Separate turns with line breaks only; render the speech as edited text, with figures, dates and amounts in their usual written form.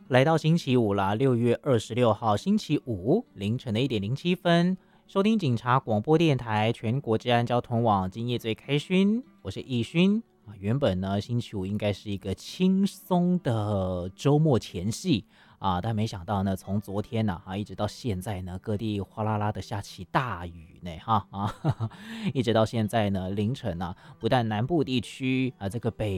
来到星期五啦，6月26号星期五凌晨的1:07，收听警察广播电台全国治安交通网，今夜最开勋，我是易勋啊。原本呢，星期五应该是一个轻松的周末前夕啊，但没想到呢，从昨天呢一直到现在呢，各地哗啦啦的下起大雨呢一直到现在呢，凌晨啊，不但南部地区啊，这个北